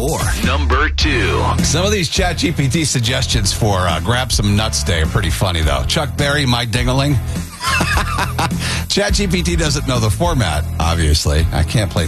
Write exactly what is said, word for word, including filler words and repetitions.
four. Number two. Some of these ChatGPT suggestions for uh, Grab Some Nuts Day are pretty funny, though. Chuck Berry, My Dingaling. ChatGPT doesn't know the format, obviously. I can't play